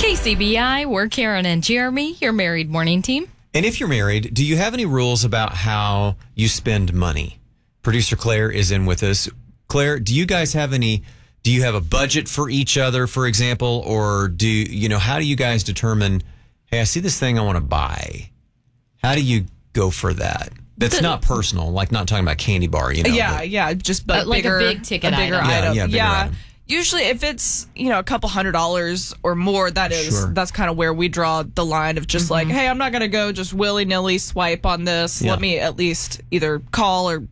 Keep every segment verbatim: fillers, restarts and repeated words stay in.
K C B I, we're Karen and Jeremy, your married morning team. And if you're married, do you have any rules about how you spend money? Producer Claire is in with us. Claire, do you guys have any, do you have a budget for each other, for example, or do you know, how do you guys determine, hey, I see this thing I want to buy. How do you go for that? That's the, not personal, like not talking about candy bar, you know. Yeah, but, yeah, just but, but like bigger, a big ticket a bigger item. item. Yeah, yeah, bigger yeah. item. Usually if it's, you know, a couple hundred dollars or more, that is, Sure. that's kind of where we draw the line of just mm-hmm. like, hey, I'm not going to go just willy-nilly swipe on this. Yeah. Let me at least either call or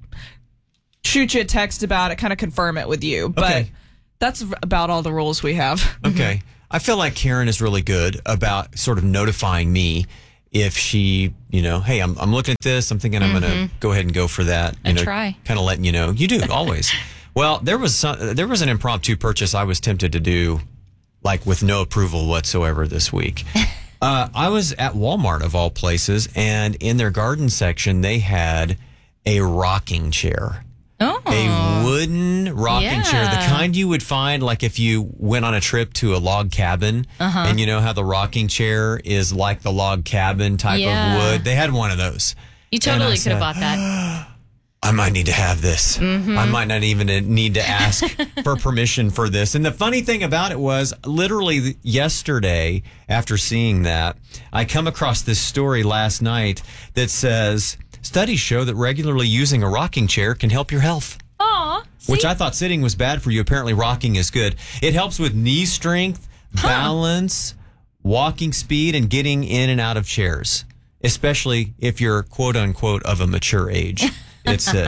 shoot you a text about it, kind of confirm it with you. But Okay. that's about all the rules we have. Okay. I feel like Karen is really good about sort of notifying me if she, you know, hey, I'm I'm looking at this. I'm thinking I'm Mm-hmm. going to go ahead and go for that. You I know, try. Kind of letting you know. You do, always. Well, there was some, there was an impromptu purchase I was tempted to do, like with no approval whatsoever this week. uh, I was at Walmart, of all places, and in their garden section, they had a rocking chair. Oh. A wooden rocking Yeah. chair, the kind you would find like if you went on a trip to a log cabin, Uh-huh. and you know how the rocking chair is like the log cabin type Yeah. of wood. They had one of those. You And I totally could said, have bought that. I might need to have this. Mm-hmm. I might not even need to ask for permission for this. And the funny thing about it was, literally yesterday, after seeing that, I come across this story last night that says, studies show that regularly using a rocking chair can help your health. Aw. Which I thought sitting was bad for you. Apparently rocking is good. It helps with knee strength, Huh. balance, walking speed, and getting in and out of chairs, especially if you're quote unquote of a mature age, it said.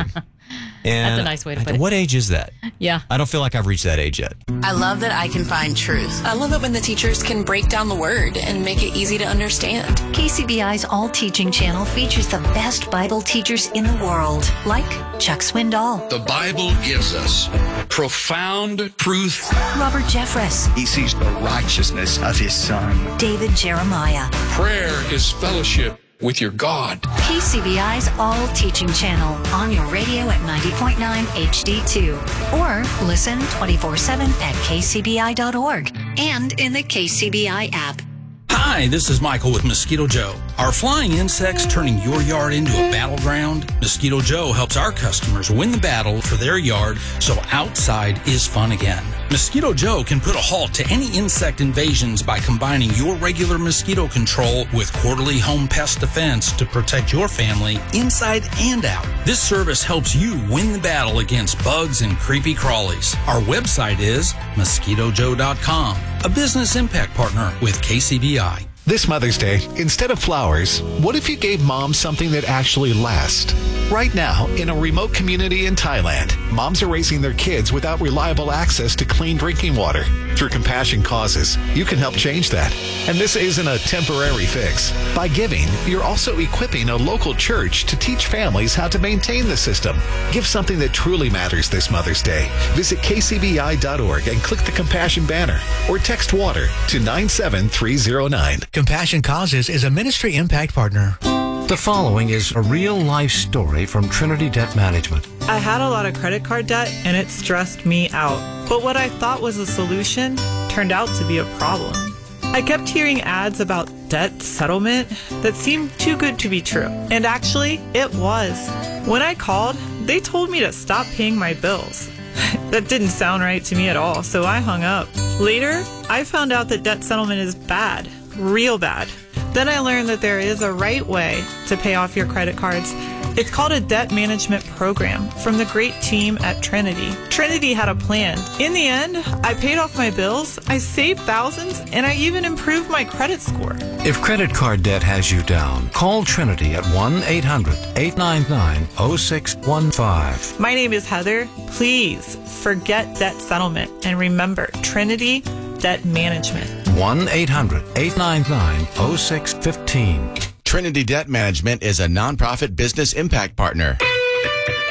And That's a nice way to put I, it. What age is that? Yeah. I don't feel like I've reached that age yet. I love that I can find truth. I love it when the teachers can break down the word and make it easy to understand. K C B I's All Teaching channel features the best Bible teachers in the world, like Chuck Swindoll, The Bible gives us profound truth. Robert Jeffress, He sees the righteousness of his son. David Jeremiah. Prayer is fellowship with your God. K C B I's All Teaching channel on your radio at ninety point nine H D two. Or listen twenty-four seven at K C B I dot org and in the K C B I app. Hi, this is Michael with Mosquito Joe. Are flying insects turning your yard into a battleground? Mosquito Joe helps our customers win the battle for their yard so outside is fun again. Mosquito Joe can put a halt to any insect invasions by combining your regular mosquito control with quarterly home pest defense to protect your family inside and out. This service helps you win the battle against bugs and creepy crawlies. Our website is mosquito joe dot com, a business impact partner with K C B I. This Mother's Day, instead of flowers, what if you gave mom something that actually lasts? Right now, in a remote community in Thailand, moms are raising their kids without reliable access to clean drinking water. Through Compassion Causes, you can help change that. And this isn't a temporary fix. By giving, you're also equipping a local church to teach families how to maintain the system. Give something that truly matters this Mother's Day. Visit K C B I dot org and click the Compassion banner or text WATER to nine seven three zero nine. Compassion Causes is a ministry impact partner. The following is a real-life story from Trinity Debt Management. I had a lot of credit card debt and it stressed me out. But what I thought was a solution turned out to be a problem. I kept hearing ads about debt settlement that seemed too good to be true. And actually, it was. When I called, they told me to stop paying my bills. That didn't sound right to me at all, so I hung up. Later, I found out that debt settlement is bad, real bad. Then I learned that there is a right way to pay off your credit cards. It's called a debt management program from the great team at Trinity. Trinity had a plan. In the end, I paid off my bills, I saved thousands, and I even improved my credit score. If credit card debt has you down, call Trinity at one eight hundred eight nine nine oh six one five. My name is Heather. Please forget debt settlement and remember Trinity Debt Management. one eight hundred eight nine nine oh six one five. Trinity Debt Management is a nonprofit business impact partner.